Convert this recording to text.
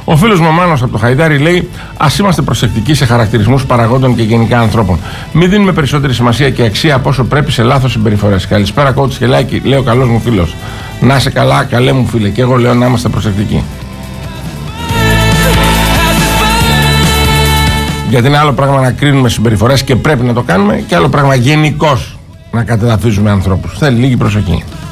Ο φίλος μου ο Μάνος από το Χαϊδάρι λέει: ας είμαστε προσεκτικοί σε χαρακτηρισμούς παραγόντων και γενικά ανθρώπων. Μην δίνουμε περισσότερη σημασία και αξία από όσο πρέπει σε λάθος συμπεριφορές. Καλησπέρα, coach Χελάκη, λέει ο καλός μου φίλος. Να είσαι καλά, καλέ μου φίλε. Και εγώ λέω να είμαστε προσεκτικοί. Γιατί είναι άλλο πράγμα να κρίνουμε συμπεριφορές και πρέπει να το κάνουμε, και άλλο πράγμα γενικώς να κατεδαφίζουμε ανθρώπους. Θέλει λίγη προσοχή.